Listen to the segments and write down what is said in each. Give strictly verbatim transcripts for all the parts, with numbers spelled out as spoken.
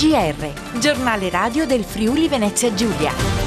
G R, giornale radio del Friuli Venezia Giulia.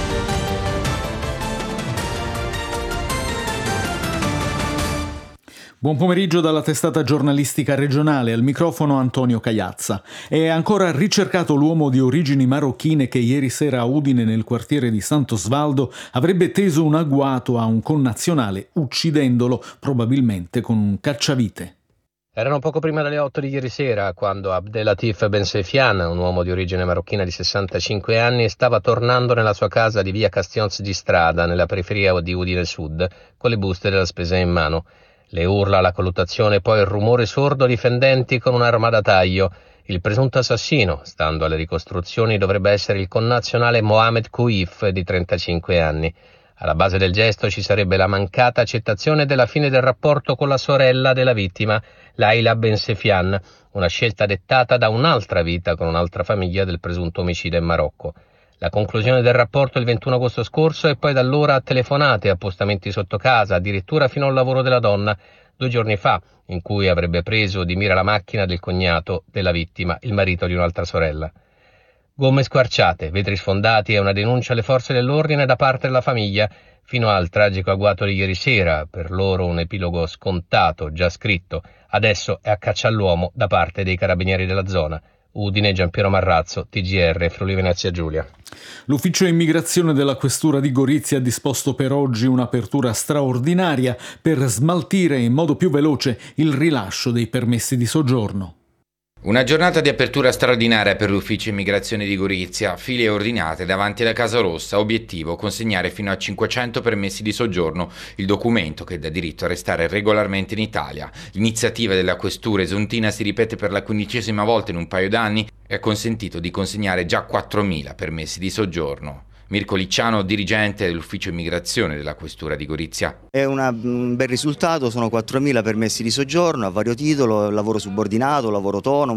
Buon pomeriggio dalla testata giornalistica regionale, al microfono Antonio Cagliazza. È ancora ricercato l'uomo di origini marocchine che ieri sera a Udine, nel quartiere di Sant'Osvaldo, avrebbe teso un agguato a un connazionale, uccidendolo probabilmente con un cacciavite. Erano poco prima delle otto di ieri sera quando Abdelatif Ben Sefian, un uomo di origine marocchina di sessantacinque anni, stava tornando nella sua casa di via Castions di Strada, nella periferia di Udine Sud, con le buste della spesa in mano. Le urla, la colluttazione e poi il rumore sordo di fendenti con un'arma da taglio. Il presunto assassino, stando alle ricostruzioni, dovrebbe essere il connazionale Mohamed Kouif, di trentacinque anni. Alla base del gesto ci sarebbe la mancata accettazione della fine del rapporto con la sorella della vittima, Laila Ben Sefian, una scelta dettata da un'altra vita con un'altra famiglia del presunto omicida in Marocco. La conclusione del rapporto il ventuno agosto scorso e poi da allora telefonate, appostamenti sotto casa, addirittura fino al lavoro della donna, due giorni fa, in cui avrebbe preso di mira la macchina del cognato della vittima, il marito di un'altra sorella. Gomme squarciate, vetri sfondati e una denuncia alle forze dell'ordine da parte della famiglia, fino al tragico agguato di ieri sera, per loro un epilogo scontato, già scritto, adesso è a caccia all'uomo da parte dei carabinieri della zona. Udine, Giampiero Marrazzo, T G R, Friuli Venezia Giulia. L'ufficio immigrazione della questura di Gorizia ha disposto per oggi un'apertura straordinaria per smaltire in modo più veloce il rilascio dei permessi di soggiorno. Una giornata di apertura straordinaria per l'ufficio immigrazione di Gorizia, file ordinate davanti alla Casa Rossa, obiettivo consegnare fino a cinquecento permessi di soggiorno, il documento che dà diritto a restare regolarmente in Italia. L'iniziativa della questura esontina si ripete per la quindicesima volta in un paio d'anni e ha consentito di consegnare già quattromila permessi di soggiorno. Mirko Licciano, dirigente dell'ufficio immigrazione della questura di Gorizia. È una, un bel risultato, sono quattromila permessi di soggiorno a vario titolo, lavoro subordinato, lavoro autonomo.